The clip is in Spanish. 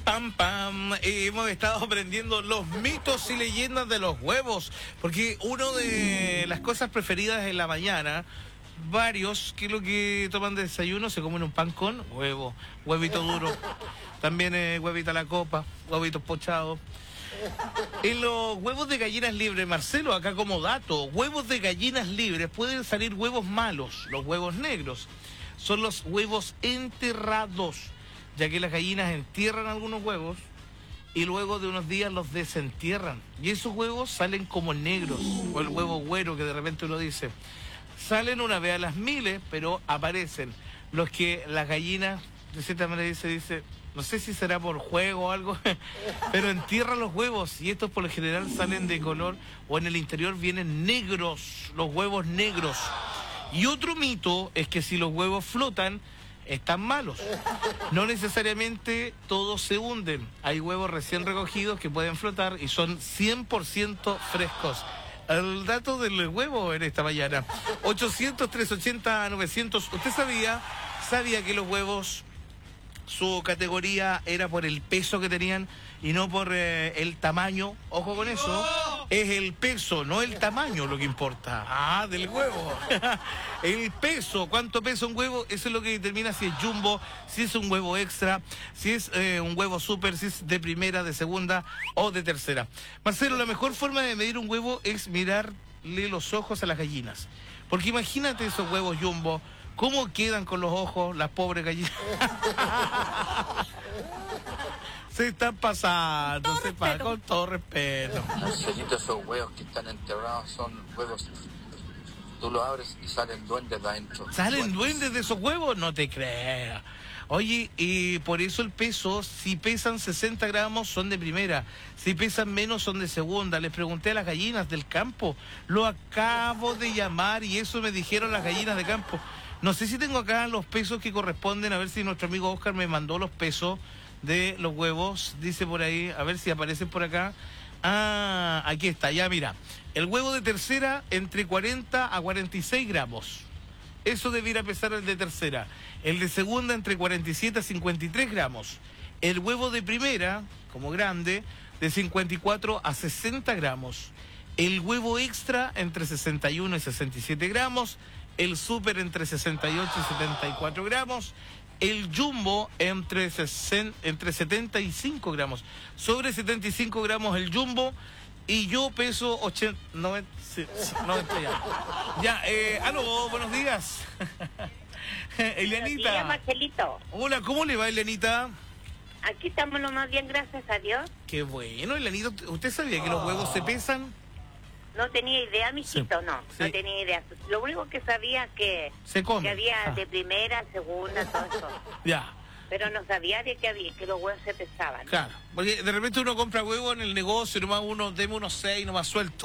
Pam, pam. Hemos estado aprendiendo los mitos y leyendas de los huevos, porque una de las cosas preferidas en la mañana, varios que lo que toman de desayuno se comen un pan con huevo, huevito duro, también huevito a la copa, huevitos pochados. En los huevos de gallinas libres, Marcelo, acá como dato, huevos de gallinas libres pueden salir huevos malos, los huevos negros. Son los huevos enterrados, ya que las gallinas entierran algunos huevos y luego de unos días los desentierran. Y esos huevos salen como negros, o el huevo güero que de repente uno dice. Salen una vez a las miles, pero aparecen. Los que las gallinas, de cierta manera dice, no sé si será por juego o algo, pero entierran los huevos y estos por lo general salen de color o en el interior vienen negros, los huevos negros. Y otro mito es que si los huevos flotan, están malos. No necesariamente todos se hunden. Hay huevos recién recogidos que pueden flotar y son 100% frescos. El dato del huevo en esta mañana. 800-380-900. ¿Usted sabía que los huevos, su categoría era por el peso que tenían y no por el tamaño? Ojo con eso. Es el peso, no el tamaño lo que importa. Ah, del huevo. El peso, cuánto pesa un huevo, eso es lo que determina si es jumbo, si es un huevo extra, si es un huevo súper, si es de primera, de segunda o de tercera. Marcelo, la mejor forma de medir un huevo es mirarle los ojos a las gallinas. Porque imagínate esos huevos jumbo, cómo quedan con los ojos las pobres gallinas. Se están pasando, con todo respeto. Marcelito, esos huevos que están enterrados son huevos. Tú los abres y salen duendes de adentro. ¿Salen duendes de esos huevos? No te creas. Oye, y por eso el peso, si pesan 60 gramos son de primera, si pesan menos son de segunda. Les pregunté a las gallinas del campo, lo acabo de llamar y eso me dijeron las gallinas de campo. No sé si tengo acá los pesos que corresponden, a ver si nuestro amigo Oscar me mandó los pesos de los huevos, dice por ahí, a ver si aparecen por acá. Ah, aquí está, ya mira. El huevo de tercera entre 40 a 46 gramos. Eso debiera pesar el de tercera. El de segunda entre 47 a 53 gramos. El huevo de primera, como grande, de 54 a 60 gramos. El huevo extra entre 61 y 67 gramos. El súper entre 68 y 74 gramos. El jumbo entre 75 gramos. Sobre 75 gramos el jumbo. Y yo peso 90 ya. Ya, aló, buenos días. Elianita. Buenos días, Marcelito. Hola, ¿cómo le va, Elianita? Aquí estamos lo más bien, gracias a Dios. Qué bueno, Elianita. ¿Usted sabía que los huevos se pesan? No tenía idea, mijito, Sí. no Sí. tenía idea. Lo único que sabía que había de primera, segunda, todo eso. Ya. Pero no sabía de que los huevos se pesaban. Claro, porque de repente uno compra huevo en el negocio y nomás deme unos 6 nomás suelto.